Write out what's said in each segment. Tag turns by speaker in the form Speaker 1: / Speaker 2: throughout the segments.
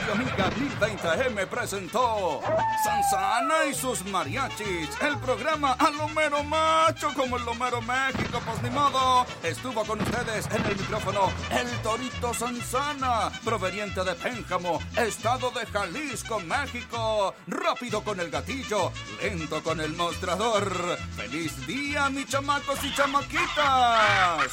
Speaker 1: Radio Amiga 1020 AM presentó Sansana y sus mariachis, el programa a lo mero macho como el Lomero México, pues ni modo. Estuvo con ustedes en el micrófono el Torito Sansana, proveniente de Pénjamo, estado de Jalisco, México. Rápido con el gatillo, lento con el mostrador. ¡Feliz día, mis chamacos y chamaquitas!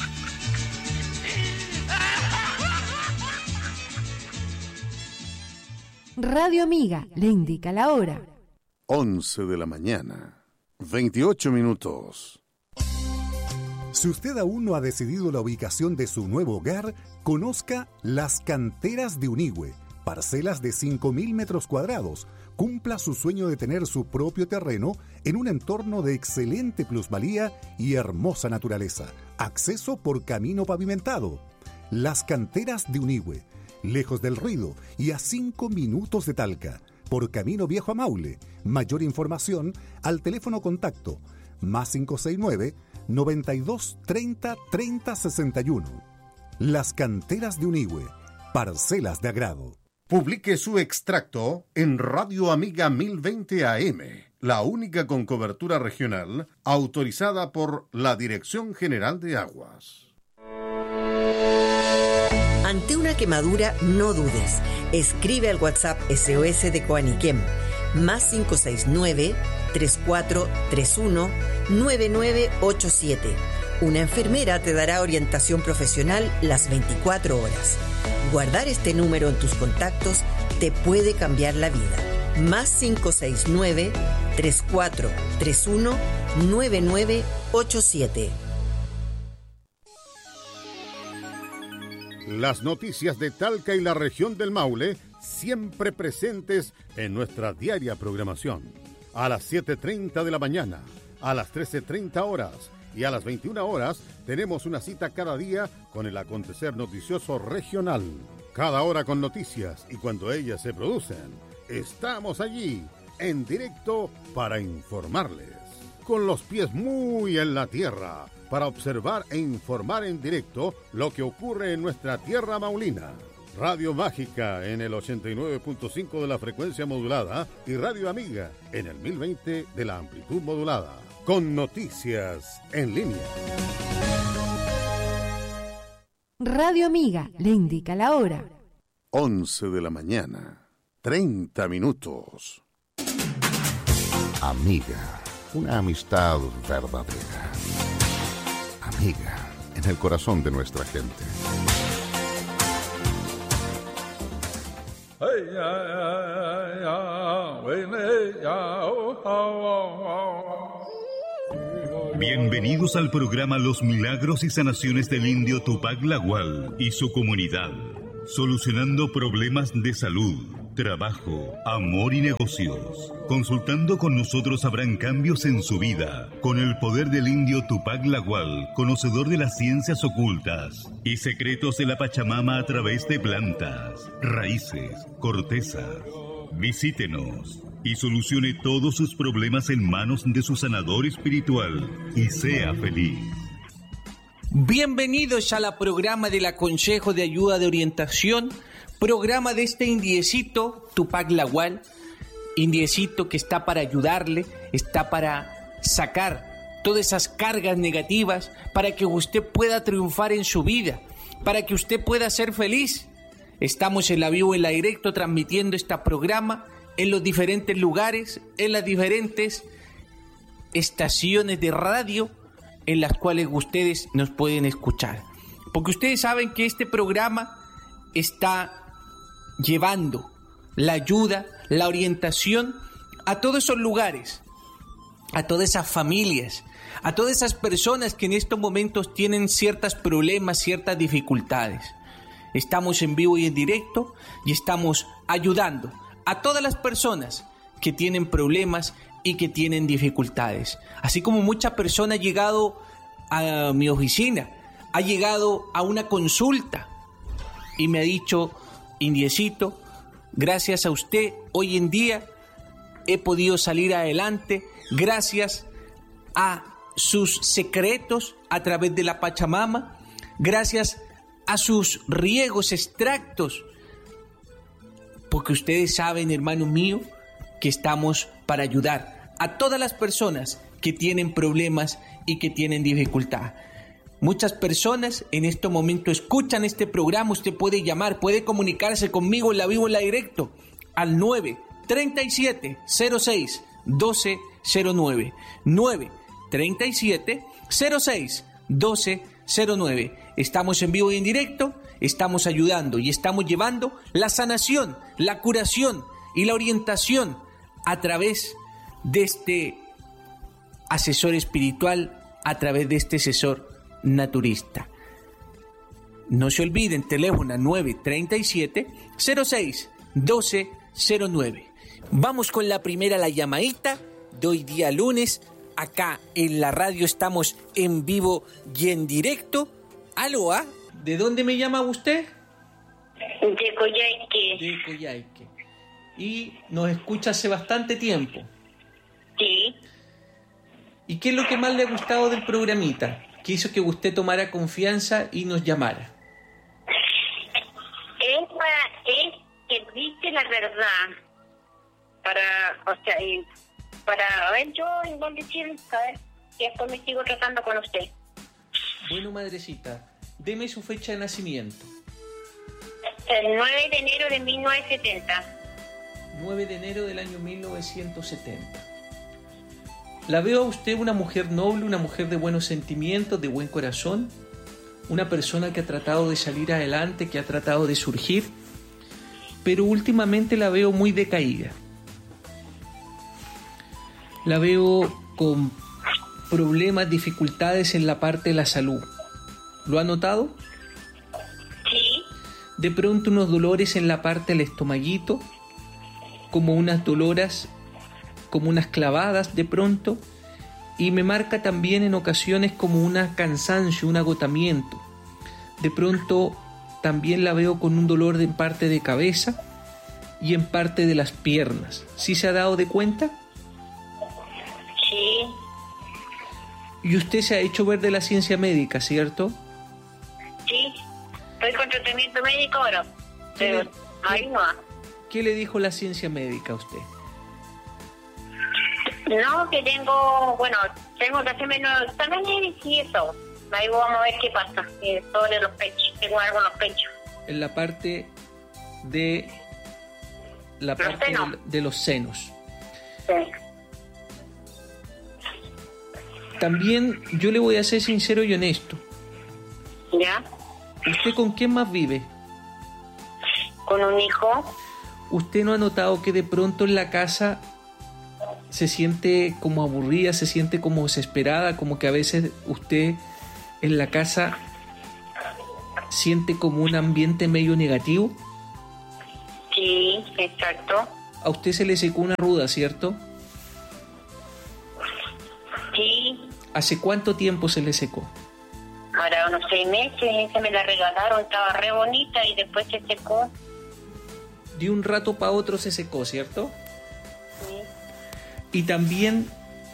Speaker 2: Radio Amiga le indica la hora.
Speaker 3: 11 de la mañana, 28 minutos.
Speaker 4: Si usted aún no ha decidido la ubicación de su nuevo hogar, conozca Las Canteras de Unigüe, parcelas de 5.000 metros cuadrados. Cumpla su sueño de tener su propio terreno en un entorno de excelente plusvalía y hermosa naturaleza. Acceso por camino pavimentado. Las Canteras de Unigüe, lejos del ruido y a 5 minutos de Talca, por Camino Viejo a Maule. Mayor información al teléfono contacto más 569 92 30 30 61. Las Canteras de Unigüe, parcelas de agrado.
Speaker 3: Publique su extracto en Radio Amiga 1020 AM, la única con cobertura regional autorizada por la Dirección General de Aguas.
Speaker 5: Ante una quemadura, no dudes. Escribe al WhatsApp SOS de Coaniquem, más 569-3431-9987. Una enfermera te dará orientación profesional las 24 horas. Guardar este número en tus contactos te puede cambiar la vida. Más 569-3431-9987.
Speaker 3: Las noticias de Talca y la región del Maule siempre presentes en nuestra diaria programación. A las 7:30 de la mañana, a las 13:30 horas y a las 21 horas tenemos una cita cada día con el acontecer noticioso regional. Cada hora con noticias y cuando ellas se producen, estamos allí, en directo para informarles. Con los pies muy en la tierra, para observar e informar en directo lo que ocurre en nuestra tierra maulina. Radio Mágica en el 89.5 de la frecuencia modulada y Radio Amiga en el 1020 de la amplitud modulada. Con noticias en línea.
Speaker 2: Radio Amiga le indica la hora.
Speaker 3: 11 de la mañana, 30 minutos.
Speaker 6: Amiga, una amistad verdadera. Amiga, en el corazón de nuestra gente.
Speaker 7: Bienvenidos al programa Los Milagros y Sanaciones del Indio Tupac Lagual y su comunidad, solucionando problemas de salud, trabajo, amor y negocios. Consultando con nosotros habrán cambios en su vida, con el poder del indio Tupac Lagual, conocedor de las ciencias ocultas y secretos de la Pachamama a través de plantas, raíces, cortezas. Visítenos y solucione todos sus problemas en manos de su sanador espiritual y sea feliz.
Speaker 8: Bienvenidos a la programa del Consejo de Ayuda de Orientación, programa de este indiecito Tupac Lagual, indiecito que está para ayudarle, está para sacar todas esas cargas negativas, para que usted pueda triunfar en su vida, para que usted pueda ser feliz. Estamos en la vivo, en la directo, transmitiendo este programa en los diferentes lugares, en las diferentes estaciones de radio en las cuales ustedes nos pueden escuchar. Porque ustedes saben que este programa está llevando la ayuda, la orientación a todos esos lugares, a todas esas familias, a todas esas personas que en estos momentos tienen ciertos problemas, ciertas dificultades. Estamos en vivo y en directo y estamos ayudando a todas las personas que tienen problemas y que tienen dificultades. Así como mucha persona ha llegado a mi oficina, ha llegado a una consulta y me ha dicho: indiecito, gracias a usted, hoy en día he podido salir adelante gracias a sus secretos a través de la Pachamama, gracias a sus riegos extractos porque ustedes saben, hermanos míos, que estamos para ayudar a todas las personas que tienen problemas y que tienen dificultad. Muchas personas en este momento escuchan este programa. Usted puede llamar, puede comunicarse conmigo en la vivo, en la directo, al 937-06-1209. 937-06-1209. Estamos en vivo y en directo, estamos ayudando y estamos llevando la sanación, la curación y la orientación a través de este asesor espiritual, a través de este asesor naturista. No se olviden, teléfono 937-06-1209. Vamos con la primera, la llamadita de hoy día lunes. Acá en la radio estamos en vivo y en directo. ¿Aló? ¿De dónde me llama usted?
Speaker 9: De Coyhaique.
Speaker 8: De Coyhaique. Y nos escucha hace bastante tiempo.
Speaker 9: Sí.
Speaker 8: ¿Y qué es lo que más le ha gustado del programita? ¿Qué hizo que usted tomara confianza y nos llamara?
Speaker 9: Es que dice la verdad. Para ver yo en dónde quiero saber y después me sigo tratando con usted.
Speaker 8: Bueno, madrecita, deme su fecha de nacimiento.
Speaker 9: El 9 de enero de 1970.
Speaker 8: 9 de enero del año 1970. La veo a usted una mujer noble, una mujer de buenos sentimientos, de buen corazón, una persona que ha tratado de salir adelante, que ha tratado de surgir, pero últimamente la veo muy decaída. La veo con problemas, dificultades en la parte de la salud. ¿Lo ha notado?
Speaker 9: Sí.
Speaker 8: De pronto unos dolores en la parte del estomaguito, como unas doloras, como unas clavadas de pronto, y me marca también en ocasiones como un cansancio, un agotamiento. De pronto también la veo con un dolor en parte de cabeza y en parte de las piernas. ¿Sí se ha dado de cuenta?
Speaker 9: Sí.
Speaker 8: Y usted se ha hecho ver de la ciencia médica, ¿cierto?
Speaker 9: Sí. Estoy con tratamiento médico ahora, pero ahí no.
Speaker 8: ¿Qué le dijo la ciencia médica a usted?
Speaker 9: No, que tengo que hacerme unos exámenes y eso. Ahí vamos a ver qué pasa. Sobre los pechos. Tengo algo en los pechos.
Speaker 8: En la parte de los senos.
Speaker 9: Sí.
Speaker 8: También yo le voy a ser sincero y honesto.
Speaker 9: ¿Ya?
Speaker 8: ¿Usted con quién más vive?
Speaker 9: Con un hijo.
Speaker 8: ¿Usted no ha notado que de pronto en la casa se siente como aburrida, se siente como desesperada, como que a veces usted en la casa siente como un ambiente medio negativo?
Speaker 9: Sí, exacto.
Speaker 8: A usted se le secó una ruda, ¿cierto?
Speaker 9: Sí.
Speaker 8: ¿Hace cuánto tiempo se le secó?
Speaker 9: Ahora unos 6 meses, se me la regalaron, estaba re bonita y después se secó.
Speaker 8: De un rato para otro se secó, ¿cierto?
Speaker 9: Sí.
Speaker 8: Y también,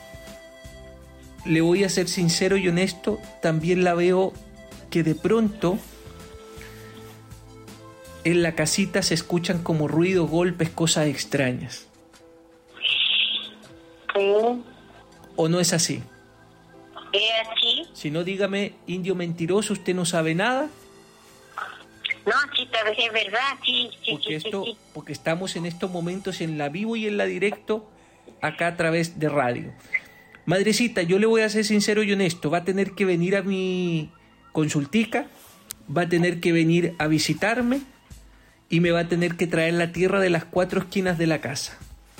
Speaker 8: le voy a ser sincero y honesto, también la veo que de pronto en la casita se escuchan como ruidos, golpes, cosas extrañas.
Speaker 9: Sí.
Speaker 8: ¿O no es así?
Speaker 9: ¿Es así?
Speaker 8: Si no, dígame, indio mentiroso, ¿usted no sabe nada?
Speaker 9: No, sí, tal vez es verdad, sí.
Speaker 8: Porque estamos en estos momentos en la vivo y en la directo, acá a través de radio. Madrecita, yo le voy a ser sincero y honesto, va a tener que venir a mi consultica, va a tener que venir a visitarme y me va a tener que traer la tierra de las 4 esquinas de la casa.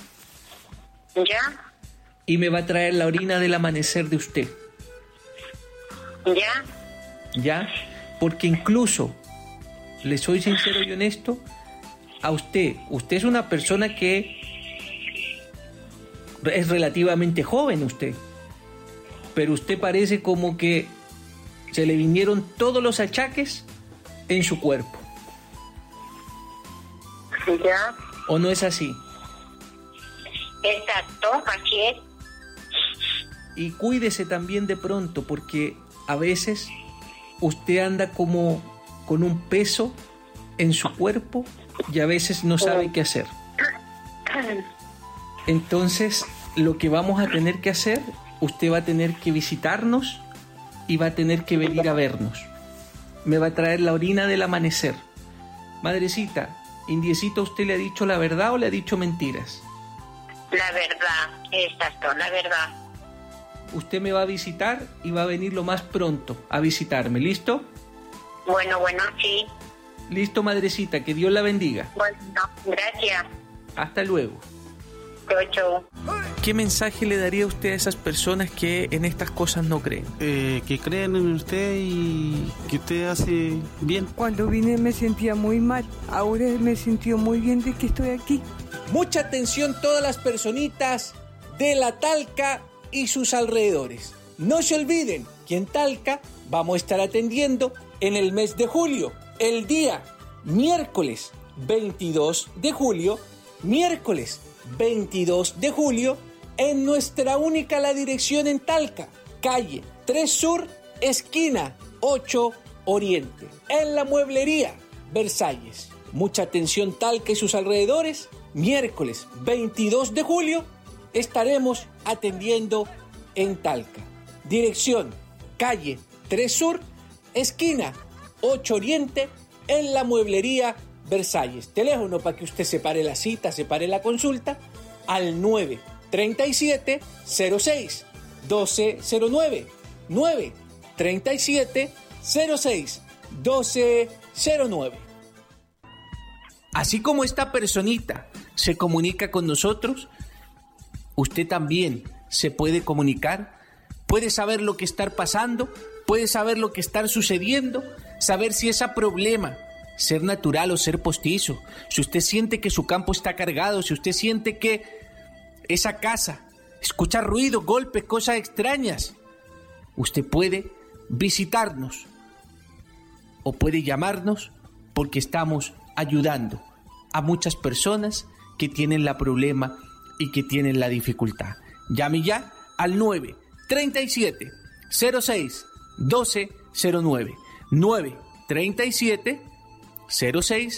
Speaker 9: ¿Ya?
Speaker 8: Y me va a traer la orina del amanecer de usted.
Speaker 9: ¿Ya?
Speaker 8: ¿Ya? Porque incluso, le soy sincero y honesto, a usted es una persona que es relativamente joven usted, pero usted parece como que se le vinieron todos los achaques en su cuerpo.
Speaker 9: ¿Ya?
Speaker 8: ¿O no es así?
Speaker 9: Exacto, así es.
Speaker 8: Y cuídese también de pronto, porque a veces usted anda como con un peso en su cuerpo y a veces no sabe qué hacer. Entonces, lo que vamos a tener que hacer, usted va a tener que visitarnos y va a tener que venir a vernos. Me va a traer la orina del amanecer. Madrecita, Indiecito, ¿usted le ha dicho la verdad o le ha dicho mentiras?
Speaker 9: La verdad, exacto, la verdad.
Speaker 8: Usted me va a visitar y va a venir lo más pronto a visitarme, ¿listo?
Speaker 9: Bueno, sí.
Speaker 8: Listo, madrecita, que Dios la bendiga.
Speaker 9: Bueno, gracias.
Speaker 8: Hasta luego.
Speaker 9: Chau.
Speaker 8: ¿Qué mensaje le daría usted a esas personas que en estas cosas no creen?
Speaker 10: Que creen en usted y que usted hace bien.
Speaker 11: Cuando vine me sentía muy mal, ahora me sintió muy bien de que estoy aquí.
Speaker 8: Mucha atención todas las personitas de la Talca y sus alrededores. No se olviden que en Talca vamos a estar atendiendo en el mes de julio, el día miércoles 22 de julio, en nuestra única la dirección en Talca, calle 3 Sur, esquina 8 Oriente, en la mueblería Versalles. Mucha atención Talca y sus alrededores, miércoles 22 de julio estaremos atendiendo en Talca. Dirección, calle 3 Sur, esquina 8 Oriente, en la mueblería Versalles. Teléfono para que usted separe la cita, separe la consulta, al 937 06 1209. 937 06 1209. Así como esta personita se comunica con nosotros, usted también se puede comunicar, puede saber lo que está pasando, puede saber lo que está sucediendo, saber si ese problema, ser natural o ser postizo, si usted siente que su campo está cargado, si usted siente que esa casa escucha ruido, golpes, cosas extrañas, usted puede visitarnos o puede llamarnos porque estamos ayudando a muchas personas que tienen la problema y que tienen la dificultad. Llame ya al 937 06 1209. 937 06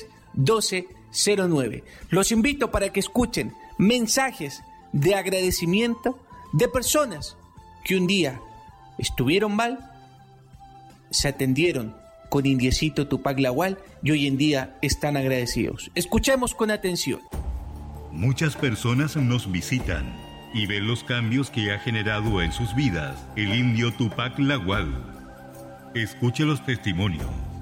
Speaker 8: 1209. Los invito para que escuchen mensajes de agradecimiento de personas que un día estuvieron mal, se atendieron con Indiecito Tupac Lawal y hoy en día están agradecidos. Escuchemos con atención.
Speaker 7: Muchas personas nos visitan y ven los cambios que ha generado en sus vidas el indio Tupac Lawal. Escuche los testimonios.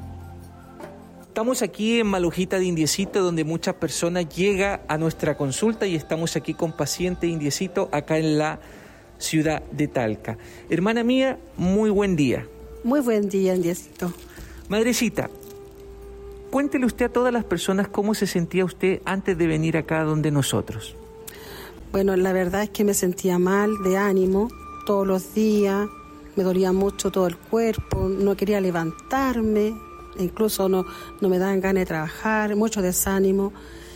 Speaker 8: Estamos aquí en Malujita de Indiecito, donde muchas personas llegan a nuestra consulta y estamos aquí con paciente Indiecito acá en la ciudad de Talca. Hermana mía, muy buen día.
Speaker 12: Muy buen día, Indiecito.
Speaker 8: Madrecita, cuéntele usted a todas las personas cómo se sentía usted antes de venir acá donde nosotros.
Speaker 12: Bueno, la verdad es que me sentía mal de ánimo todos los días, me dolía mucho todo el cuerpo, no quería levantarme, incluso no me daban ganas de trabajar, mucho desánimo.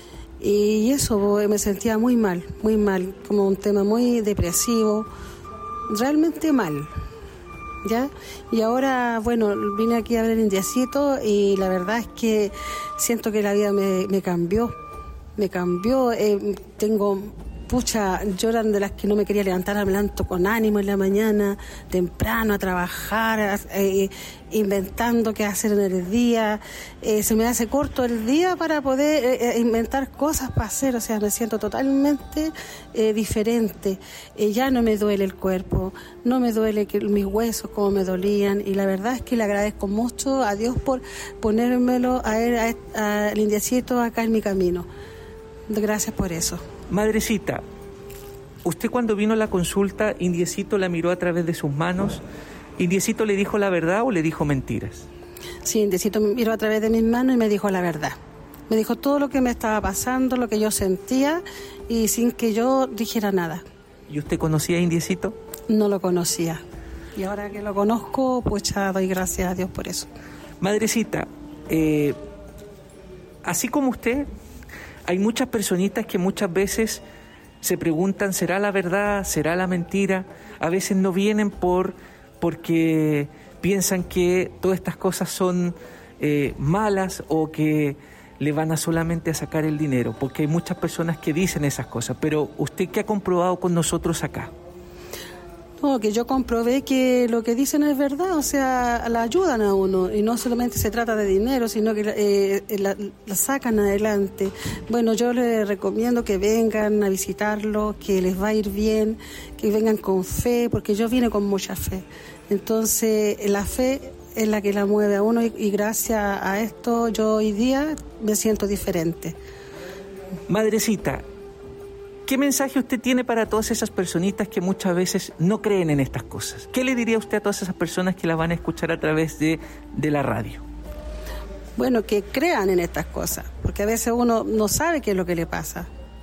Speaker 12: Y eso, me sentía muy mal, como un tema muy depresivo, realmente mal. ¿Ya? Y ahora, bueno, vine aquí a ver el Indiecito y la verdad es que siento que la vida me cambió. Tengo yo era de las que no me quería levantar, me levanto con ánimo en la mañana, temprano a trabajar, inventando qué hacer en el día. Se me hace corto el día para poder inventar cosas para hacer, o sea, me siento totalmente diferente. Ya no me duele el cuerpo, no me duele mis huesos como me dolían, y la verdad es que le agradezco mucho a Dios por ponérmelo al Indiecito acá en mi camino. Gracias por eso.
Speaker 8: Madrecita, usted cuando vino a la consulta, Indiecito la miró a través de sus manos. ¿Indiecito le dijo la verdad o le dijo mentiras?
Speaker 12: Sí, Indiecito me miró a través de mis manos y me dijo la verdad. Me dijo todo lo que me estaba pasando, lo que yo sentía, y sin que yo dijera nada.
Speaker 8: ¿Y usted conocía a Indiecito?
Speaker 12: No lo conocía. Y ahora que lo conozco, pues ya doy gracias a Dios por eso.
Speaker 8: Madrecita, así como usted, hay muchas personitas que muchas veces se preguntan, ¿será la verdad? ¿Será la mentira? A veces no vienen porque piensan que todas estas cosas son malas o que le van a solamente a sacar el dinero, porque hay muchas personas que dicen esas cosas, pero ¿usted qué ha comprobado con nosotros acá?
Speaker 12: No, que yo comprobé que lo que dicen es verdad, o sea, la ayudan a uno y no solamente se trata de dinero, sino que la sacan adelante. Bueno, yo les recomiendo que vengan a visitarlo, que les va a ir bien, que vengan con fe, porque yo vine con mucha fe. Entonces, la fe es la que la mueve a uno y gracias a esto yo hoy día me siento diferente.
Speaker 8: Madrecita, ¿qué mensaje usted tiene para todas esas personitas que muchas veces no creen en estas cosas? ¿Qué le diría usted a todas esas personas que la van a escuchar a través de la radio?
Speaker 12: Bueno, que crean en estas cosas, porque a veces uno no sabe qué es lo que le pasa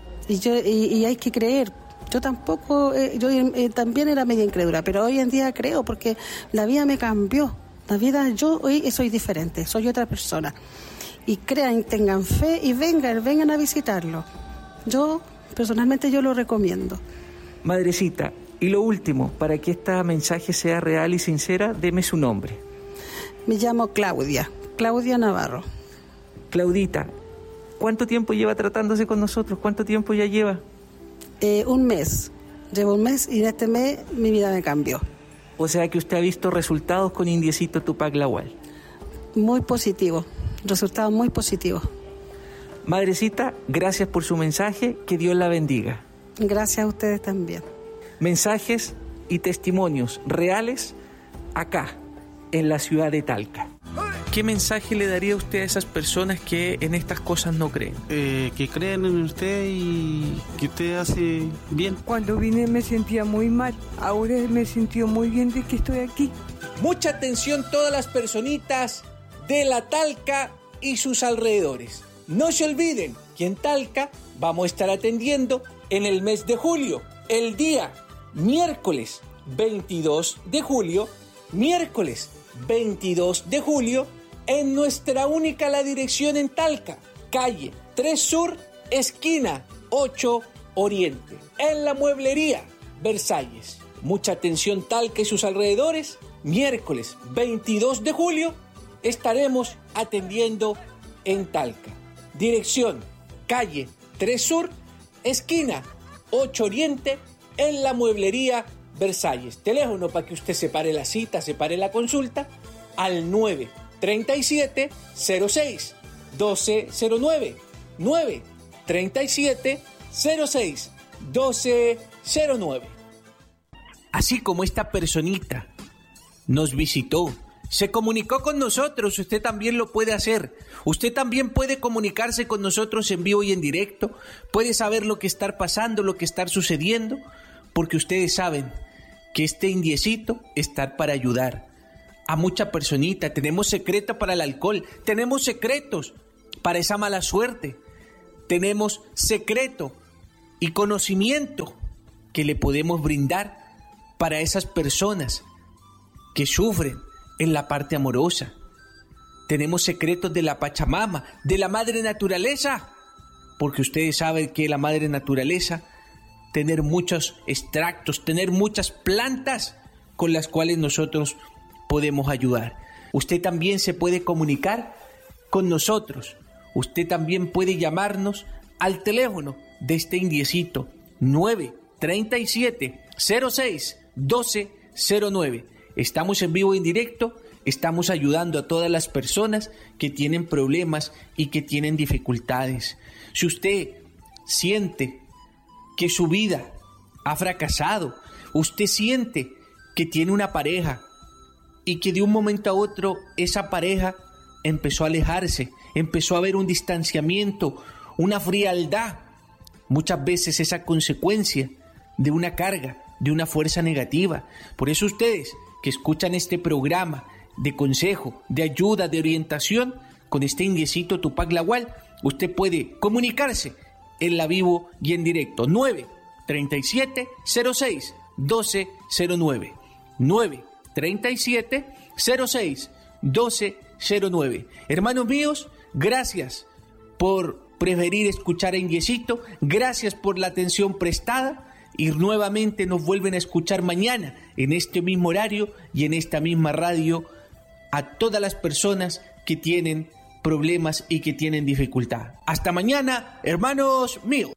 Speaker 12: y hay que creer. Yo tampoco, yo también era media incrédula, pero hoy en día creo porque la vida me cambió. La vida, yo hoy soy diferente, soy otra persona. Y crean, tengan fe y vengan a visitarlo. Yo, personalmente, yo lo recomiendo.
Speaker 8: Madrecita, y lo último, para que este mensaje sea real y sincera, deme su nombre.
Speaker 12: Me llamo Claudia Navarro.
Speaker 8: Claudita, ¿cuánto tiempo lleva tratándose con nosotros? ¿Cuánto tiempo ya lleva?
Speaker 12: Un mes. Llevo un mes y en este mes mi vida me cambió.
Speaker 8: O sea que usted ha visto resultados con Indiecito Tupac Lawal.
Speaker 12: Muy positivo, resultados muy positivos.
Speaker 8: Madrecita, gracias por su mensaje, que Dios la bendiga.
Speaker 12: Gracias a ustedes también.
Speaker 8: Mensajes y testimonios reales acá, en la ciudad de Talca. ¿Qué mensaje le daría usted a esas personas que en estas cosas no creen?
Speaker 10: Que crean en usted y que usted hace bien.
Speaker 11: Cuando vine me sentía muy mal, ahora me siento muy bien de que estoy aquí.
Speaker 8: Mucha atención todas las personitas de la Talca y sus alrededores. No se olviden que en Talca vamos a estar atendiendo en el mes de julio, el día miércoles 22 de julio, en nuestra única la dirección en Talca, calle 3 Sur, esquina 8 Oriente, en la mueblería Versalles. Mucha atención Talca y sus alrededores, miércoles 22 de julio estaremos atendiendo en Talca. Dirección, calle 3 Sur, esquina 8 Oriente, en la mueblería Versalles. Teléfono para que usted separe la cita, separe la consulta, al 937-06-1209. 937-06-1209. Así como esta personita nos visitó, se comunicó con nosotros, usted también lo puede hacer. Usted también puede comunicarse con nosotros en vivo y en directo, puede saber lo que está pasando, lo que está sucediendo, porque ustedes saben que este indiecito está para ayudar a mucha personita. Tenemos secreto para el alcohol, tenemos secretos para esa mala suerte, tenemos secreto y conocimiento que le podemos brindar para esas personas que sufren en la parte amorosa. Tenemos secretos de la Pachamama, de la Madre Naturaleza, porque ustedes saben que la Madre Naturaleza, tener muchos extractos, tener muchas plantas con las cuales nosotros podemos ayudar. Usted también se puede comunicar con nosotros. Usted también puede llamarnos al teléfono de este indiecito 937-06-1209. Estamos en vivo y en directo, estamos ayudando a todas las personas que tienen problemas y que tienen dificultades. Si usted siente que su vida ha fracasado, usted siente que tiene una pareja y que de un momento a otro esa pareja empezó a alejarse, empezó a haber un distanciamiento, una frialdad, muchas veces esa consecuencia de una carga, de una fuerza negativa. Por eso ustedes que escuchan este programa de consejo, de ayuda, de orientación con este indiecito Tupac Lawal, usted puede comunicarse en la vivo y en directo. 937-06-1209. 937-06-1209. Hermanos míos, gracias por preferir escuchar a Indiecito, gracias por la atención prestada y nuevamente nos vuelven a escuchar mañana en este mismo horario y en esta misma radio a todas las personas que tienen problemas y que tienen dificultad. Hasta mañana, hermanos míos.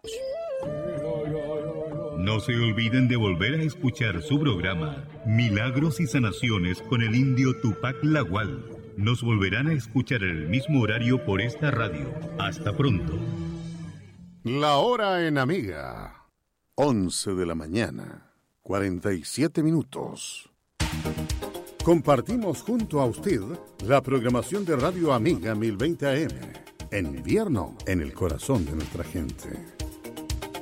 Speaker 7: No se olviden de volver a escuchar su programa Milagros y Sanaciones con el indio Tupac Lagual. Nos volverán a escuchar en el mismo horario por esta radio. Hasta pronto.
Speaker 3: La hora en Amiga, 11 de la mañana, 47 minutos. Compartimos junto a usted la programación de Radio Amiga 1020 AM. En invierno, en el corazón de nuestra gente.